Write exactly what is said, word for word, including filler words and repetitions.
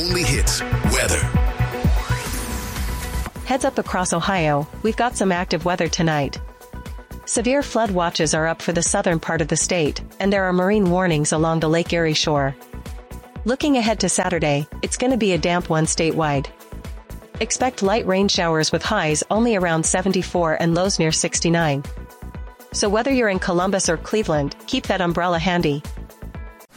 only hits, weather. Heads up across Ohio, we've got some active weather tonight. Severe flood watches are up for the southern part of the state, and there are marine warnings along the Lake Erie shore. Looking ahead to Saturday, it's going to be a damp one statewide. Expect light rain showers with highs only around seventy-four and lows near sixty-nine. So whether you're in Columbus or Cleveland, keep that umbrella handy.